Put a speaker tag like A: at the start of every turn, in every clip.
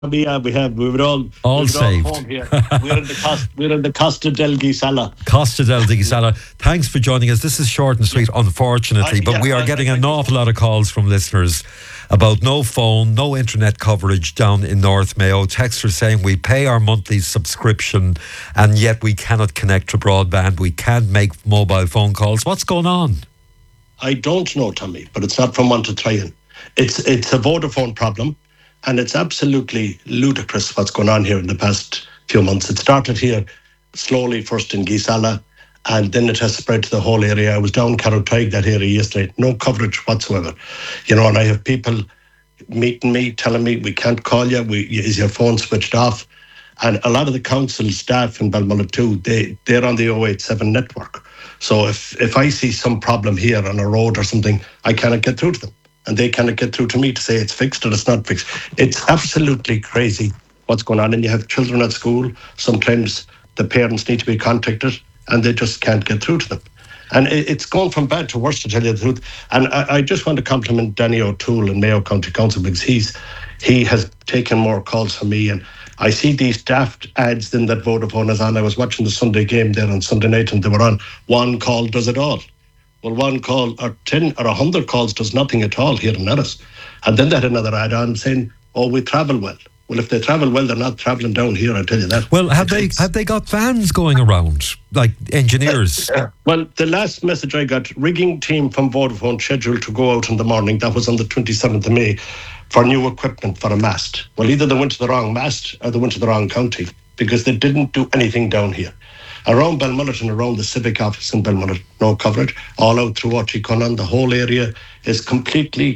A: All
B: we're all
A: saved.
B: home here. We're in the Costa del Gisala.
A: Costa del Gisala. Thanks for joining us. This is short and sweet, unfortunately, but we are getting an awful lot of calls from listeners about no phone, no internet coverage down in North Mayo. Texters saying we pay our monthly subscription and yet we cannot connect to broadband. We can't make mobile phone calls. What's going on?
B: I don't know, Tommy, but it's not from one to try in. It's a Vodafone problem, and it's absolutely ludicrous what's going on here in the past few months. It started here slowly, first in Gisala, and then it has spread to the whole area. I was down Carrowtrig, that area, yesterday. No coverage whatsoever. And I have people meeting me, telling me, we can't call you, is your phone switched off? And a lot of the council staff in Balmullet too, they're on the 087 network. So if I see some problem here on a road or something, I cannot get through to them. And they cannot get through to me to say it's fixed or it's not fixed. It's absolutely crazy what's going on. And you have children at school. Sometimes the parents need to be contacted and they just can't get through to them. And it's gone from bad to worse, to tell you the truth. And I just want to compliment Danny O'Toole in Mayo County Council, because he has taken more calls from me. And I see these daft ads then that Vodafone is on. I was watching the Sunday game there on Sunday night and they were on, one call does it all. Well, one call or 10 or 100 calls does nothing at all here in Ennis. And then they had another ad on saying, oh, we travel well. Well, if they travel well, they're not travelling down here, I tell you that.
A: Well, have they got vans going around, like engineers?
B: Well, the last message I got, rigging team from Vodafone scheduled to go out in the morning. That was on the 27th of May for new equipment for a mast. Well, either they went to the wrong mast or they went to the wrong county, because they didn't do anything down here. Around Balmullet and around the civic office in Balmullet, no coverage. All out through Ochikonan, the whole area is completely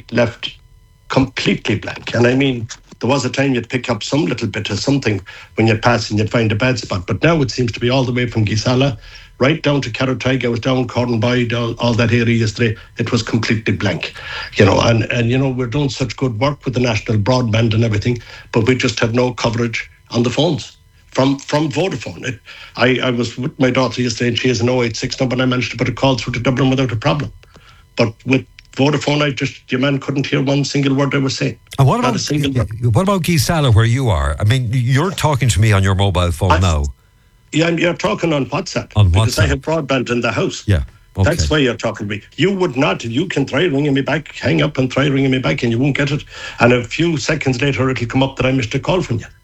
B: blank. And I mean, there was a time you'd pick up some little bit of something when you'd pass and you'd find a bad spot. But now it seems to be all the way from Gisala right down to Carrowtrig. I was down Cornboy, all that area yesterday. It was completely blank, and we're doing such good work with the national broadband and everything, but we just have no coverage on the phones from Vodafone. I was with my daughter yesterday and she has an 086 number and I managed to put a call through to Dublin without a problem. But with Vodafone, your man couldn't hear one single word I was saying.
A: And what about Gisala, where you are? I mean, you're talking to me on your mobile phone now.
B: Yeah, you're talking on WhatsApp.
A: Because
B: I have broadband in the house.
A: Yeah. Okay.
B: That's why you're talking to me. You would not. You can try ringing me back, hang up and try ringing me back and you won't get it. And a few seconds later, it'll come up that I missed a call from you.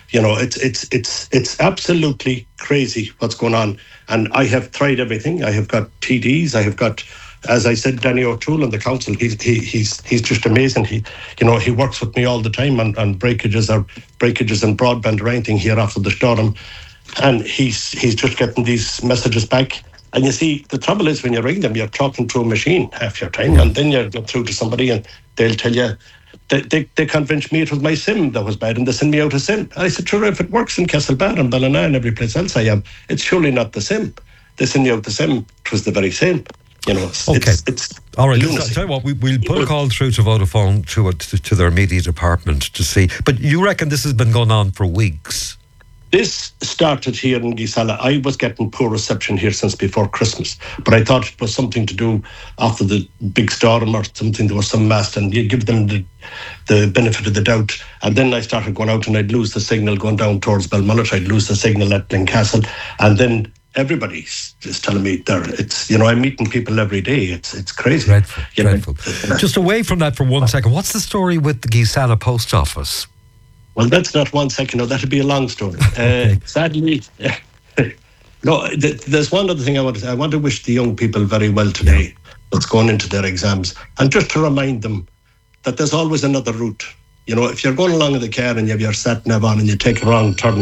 B: It's absolutely crazy what's going on. And I have tried everything. I have got TDs. I have got, as I said, Danny O'Toole on the council. He's just amazing. He works with me all the time on breakages and broadband or anything here after the storm. And he's just getting these messages back. And you see, the trouble is when you ring them, you're talking to a machine half your time, and then you get through to somebody and they'll tell you, they convinced me it was my SIM that was bad and they send me out a SIM. I said, sure, if it works in Castlebar and Ballina and every place else I am, it's surely not the SIM. They send me out the SIM, it was the very same. It's
A: all right. I'll tell you what, we'll put a call through to Vodafone to their media department to see. But you reckon this has been going on for weeks?
B: This started here in Gisala. I was getting poor reception here since before Christmas, but I thought it was something to do after the big storm or something. There was some mast, and you give them the benefit of the doubt. And then I started going out, and I'd lose the signal going down towards Balmullet. I'd lose the signal at Glencastle, and then everybody is telling me I'm meeting people every day. It's crazy.
A: Dreadful. Just away from that for 1 second. What's the story with the Gisala post office?
B: Well, that's not 1 second. No, that'd be a long story. Sadly, no. There's one other thing I want to wish the young people very well today that's going into their exams, and just to remind them that there's always another route. If you're going along in the car and you have your sat nav on and you take a wrong turn,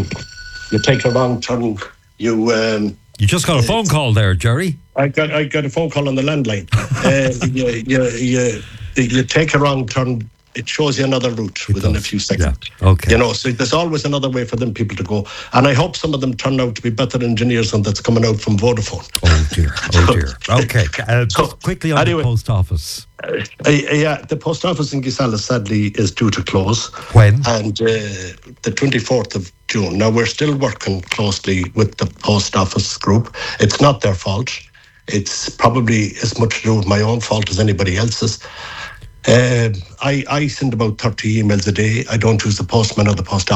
A: You just got a phone call there, Jerry.
B: I got a phone call on the landline. You take a wrong turn. It shows you another route within a few seconds.
A: Yeah. Okay.
B: So there's always another way for them people to go. And I hope some of them turn out to be better engineers than that's coming out from Vodafone.
A: Oh, dear. Okay. Just quickly on the post office.
B: The post office in Gisala, sadly, is due to close.
A: When?
B: And the 24th of June. Now, we're still working closely with the post office group. It's not their fault. It's probably as much to do with my own fault as anybody else's. I send about 30 emails a day. I don't use the postman or the post